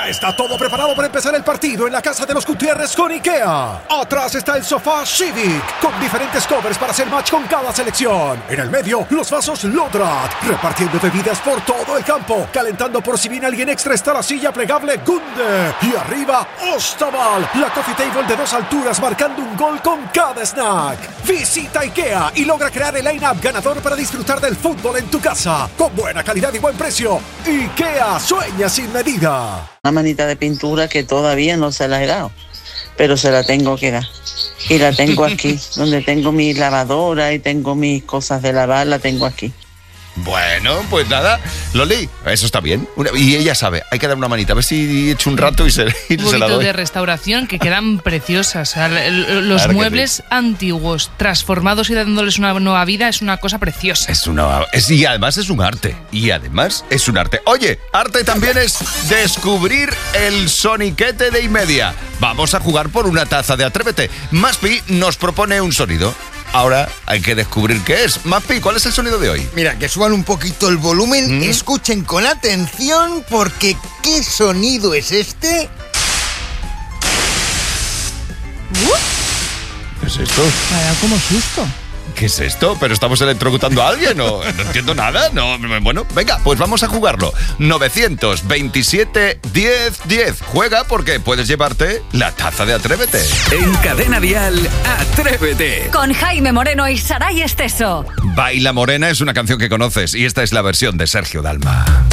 Ya está todo preparado para empezar el partido en la casa de los Gutiérrez con IKEA. Atrás está el sofá Civic, con diferentes covers para hacer match con cada selección. En el medio, los vasos Lodrat, repartiendo bebidas por todo el campo. Calentando por si viene alguien extra está la silla plegable Gunde. Y arriba, Ostaval, la coffee table de 2 alturas marcando un gol con cada snack. Visita IKEA y logra crear el line-up ganador para disfrutar del fútbol en tu casa. Con buena calidad y buen precio. IKEA, sueña sin medida. Una manita de pintura que todavía no se la he dado, pero se la tengo que dar. Y la tengo aquí, donde tengo mi lavadora y tengo mis cosas de lavar, la tengo aquí. Bueno, pues nada, Loli, eso está bien. Y ella sabe, hay que dar una manita, a ver si he hecho un rato y se la doy. Un poquito de restauración que quedan preciosas. O sea, los Claro que muebles sí. antiguos transformados y dándoles una nueva vida es una cosa preciosa. Y además es un arte. Oye, arte también es descubrir el soniquete de Imedia. Vamos a jugar por una taza de Atrévete. Maspi nos propone un sonido. Ahora hay que descubrir qué es. Maspi, ¿cuál es el sonido de hoy? Mira, que suban un poquito el volumen, escuchen con atención, porque ¿qué sonido es este? ¿Qué es esto? Vaya, como susto. ¿Qué es esto? ¿Pero estamos electrocutando a alguien? No entiendo nada. No, bueno, venga, pues vamos a jugarlo. 927 10 10. Juega porque puedes llevarte la taza de Atrévete. En Cadena Dial, Atrévete. Con Jaime Moreno y Saray Esteso. Baila Morena es una canción que conoces y esta es la versión de Sergio Dalma.